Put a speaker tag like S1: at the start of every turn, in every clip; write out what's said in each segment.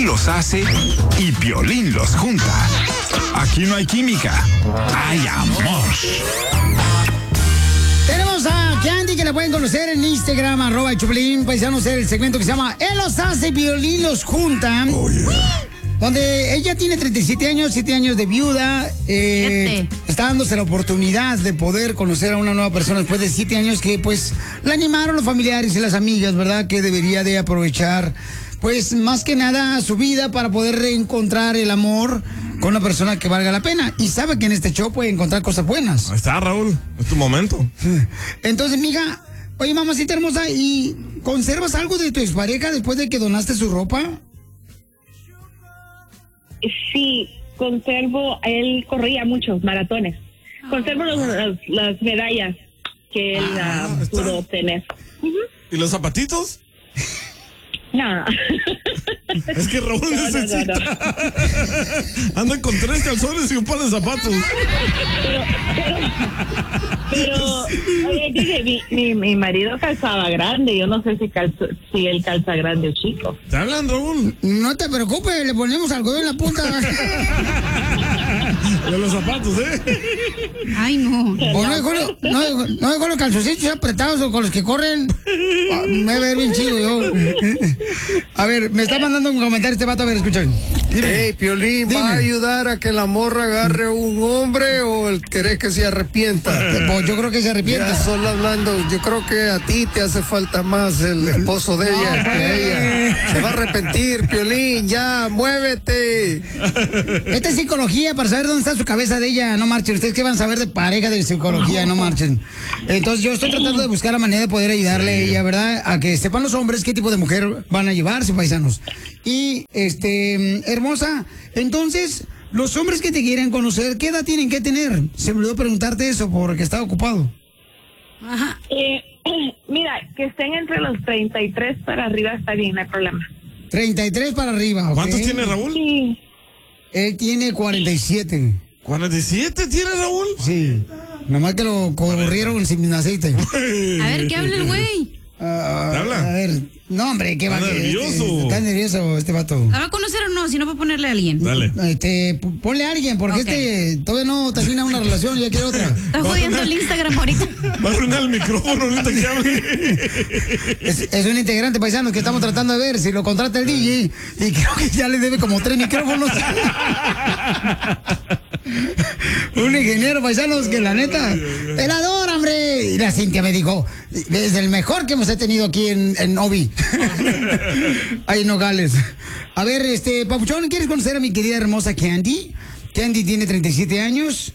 S1: los hace y Piolín los junta. Aquí no hay química, hay amor.
S2: Tenemos a Candy, que la pueden conocer en Instagram, @Choplin, paisanos, el segmento que se llama Él los hace, Piolín los junta. Oh, yeah. Donde ella tiene 37 años, 7 años de viuda. Está dándose la oportunidad de poder conocer a una nueva persona después de 7 años que, pues, la animaron los familiares y las amigas, ¿verdad? Que debería de aprovechar, pues, más que nada su vida para poder reencontrar el amor con una persona que valga la pena. Y sabe que en este show puede encontrar cosas buenas.
S3: Ahí está, Raúl. Es tu momento.
S2: Entonces, mija, oye, mamacita hermosa, ¿y conservas algo de tu expareja después de que donaste su ropa?
S4: Sí, conservo, él corría muchos maratones. Conservo las medallas que él pudo obtener.
S3: ¿Y los zapatitos?
S4: No.
S3: Es que Raúl necesita. No. Andan con 3 calzones y un par de zapatos.
S4: Pero oye, dije, mi marido calzaba grande. Yo no sé si él calza grande o chico.
S3: ¿Te hablan, Raúl?
S2: No te preocupes, le ponemos algodón en la punta.
S3: De los zapatos, ¿eh?
S2: Ay, no. O no dejó los calzoncillos apretados o con los que corren. Me ve bien chido yo. A ver, me está mandando un comentario este vato, a ver, escuchen.
S5: Hey, Piolín, ¿va a ayudar a que la morra agarre un hombre o el querés que se arrepienta?
S2: Pues yo creo que se arrepienta.
S5: Ya, solo hablando, yo creo que a ti te hace falta más el esposo de ella que a ella. Se va a arrepentir, Piolín, ya, muévete.
S2: Esta es psicología para saber dónde está su cabeza de ella, no marchen. Ustedes que van a saber de pareja, de psicología, no marchen. Entonces yo estoy tratando de buscar la manera de poder ayudarle a ella, ¿verdad? A que sepan los hombres qué tipo de mujer van a llevarse, paisanos. Y, hermosa, entonces, los hombres que te quieren conocer, ¿qué edad tienen que tener? Se me olvidó preguntarte eso porque estaba ocupado.
S4: Ajá. Mira, que estén entre los 33 para arriba está bien, no hay problema.
S2: 33 para arriba, ¿ok?
S3: ¿Cuántos tiene Raúl?
S4: Sí.
S2: Él tiene 47.
S3: ¿47 tiene Raúl?
S2: Sí. Nomás que lo corrieron sin aceite.
S6: A ver, ¿qué habla el güey?
S3: ¿Te habla?
S2: A ver, no, hombre, ¿qué va?
S3: Está nervioso.
S2: Está nervioso este vato.
S6: ¿La va a conocer o no? Si no, para ponerle a alguien.
S3: Dale.
S2: Ponle a alguien, porque todavía no termina una relación y ya quiere otra.
S6: Está jodiendo el Instagram ahorita.
S3: Va a arruinar el micrófono ahorita que hable.
S2: Es un integrante paisano que estamos tratando de ver si lo contrata el DJ y creo que ya le debe como 3 micrófonos. Un ingeniero paisanos que la neta él adora, hombre. Y la Cintia me dijo, es el mejor que hemos tenido aquí en Obi. Ahí en Nogales. A ver, Papuchón, ¿quieres conocer a mi querida hermosa Candy? Candy tiene 37 años.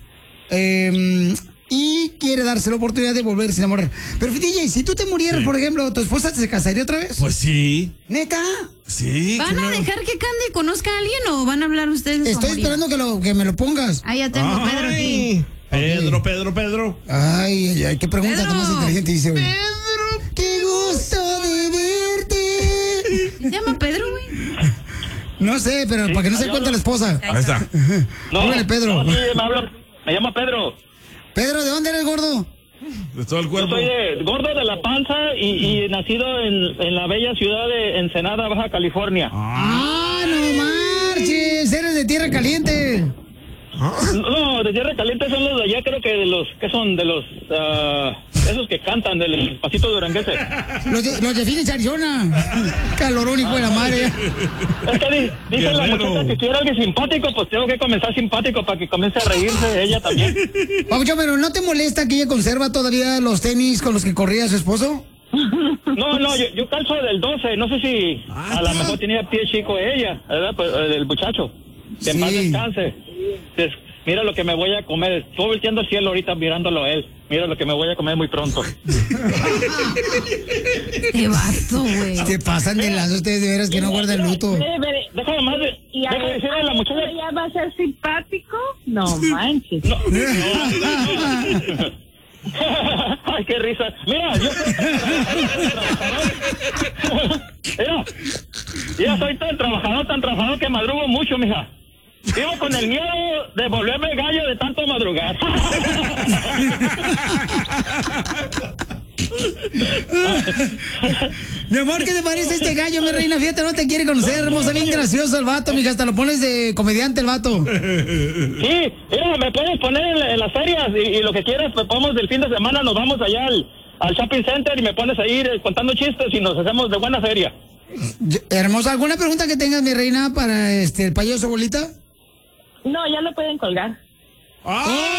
S2: Y quiere darse la oportunidad de volverse a enamorar. Pero DJ, si tú te murieras, por ejemplo, ¿tu esposa se casaría otra vez?
S3: Pues sí.
S2: ¿Neta?
S3: Sí.
S6: ¿Van a dejar que Candy conozca a alguien o van a hablar ustedes?
S2: Estoy esperando que me lo pongas.
S6: Ah, ya tengo a Pedro aquí.
S3: Pedro.
S2: Ay, qué pregunta tan más inteligente dice hoy.
S6: Pedro.
S2: ¡Qué gusto de verte!
S6: ¿Se llama Pedro, güey?
S2: No sé, pero para que no se cuente la esposa.
S3: Ahí está.
S2: Póngale Pedro.
S7: No, sí, me llamo Pedro.
S2: Pedro, ¿de dónde eres, gordo?
S3: De todo el cuerpo.
S7: Yo soy gordo de la panza y nacido en la bella ciudad de Ensenada, Baja California.
S2: ¡Ah, no marches! Eres de tierra caliente.
S7: No, de tierra caliente son los de allá, creo que de los, ¿qué son? De los, esos que cantan, del pasito duranguense.
S2: Los de Phoenix, Arizona. Calorón, hijo de la madre.
S7: Es que dice la muchacha que si era alguien simpático, pues tengo que comenzar simpático para que comience a reírse ella también.
S2: Papucho, pero ¿no te molesta que ella conserva todavía los tenis con los que corría su esposo?
S7: No, yo calzo del 12, no sé si a lo mejor tenía pie chico ella, ¿verdad? Pues, el muchacho. Que en paz descanse. Mira lo que me voy a comer. Estoy volteando el cielo ahorita mirándolo a él. Mira lo que me voy a comer muy pronto.
S6: Qué vato, güey.
S2: Te pasan de lazo ustedes de veras que no guardan luto.
S7: Déjame más déjame decirle a la muchacha.
S4: ¿Ya va a ser simpático? No manches. No.
S7: Ay, qué risa. Mira, yo ya soy tan trabajador que madrugo mucho, mija. Vivo con el miedo de volverme gallo de tanto madrugar.
S2: Mi amor, ¿qué te parece este gallo, mi reina? Fíjate, no te quiere conocer, hermosa, bien gracioso el vato, mija, hasta lo pones de comediante el vato.
S7: Sí, mira, me puedes poner en las ferias y lo que quieras, pues podemos del fin de semana, nos vamos allá al shopping center y me pones ahí contando chistes y nos hacemos de buena feria.
S2: Hermosa, ¿alguna pregunta que tengas, mi reina, para el payaso bolita?
S4: No, ya lo pueden colgar.
S3: ¡Ah!